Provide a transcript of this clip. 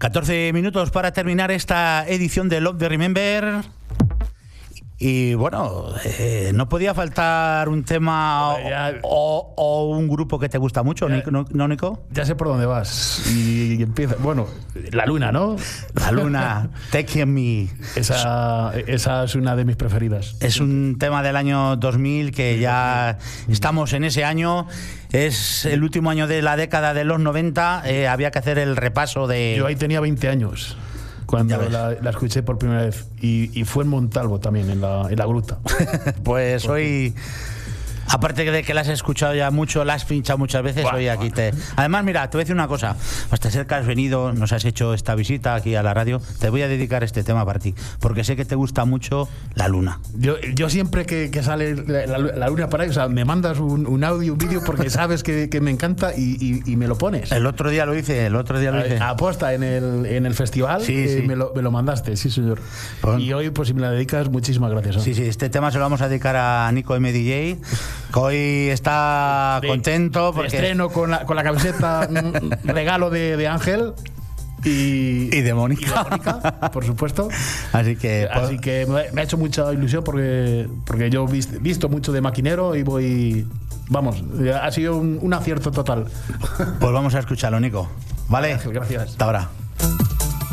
14 minutos para terminar esta edición de Love the Remember. Y bueno, no podía faltar un tema o un grupo que te gusta mucho, ¿no, Nico? Ya sé por dónde vas. Y empieza. Bueno, La Luna, ¿no? La Luna, Take Me. Esa es una de mis preferidas. Es un tema del año 2000 que ya estamos en ese año. Es el último año de la década de los 90. Había que hacer el repaso de... Yo ahí tenía 20 años. Cuando la escuché por primera vez. Y fue en Montalvo también, en la gruta. Pues hoy, aparte de que la has escuchado ya mucho, la has pinchado muchas veces, hoy aquí te... Además, mira, te voy a decir una cosa. Hasta ser que has venido, nos has hecho esta visita aquí a la radio, te voy a dedicar este tema para ti, porque sé que te gusta mucho La Luna. Yo siempre que sale la Luna para ahí, o sea, me mandas un audio, un vídeo, porque sabes que me encanta y me lo pones. El otro día lo hice. Aposta en el festival, sí. Me lo mandaste, sí señor. Y hoy, pues si me la dedicas, muchísimas gracias. Sí, este tema se lo vamos a dedicar a Nico MDJ, que hoy está contento porque estreno con la camiseta regalo de Ángel y de Mónica, por supuesto. Así que me ha hecho mucha ilusión porque yo he visto mucho de Maquinero y voy, vamos, ha sido un acierto total. Pues vamos a escucharlo, Nico. ¿Vale? Gracias. Hasta ahora.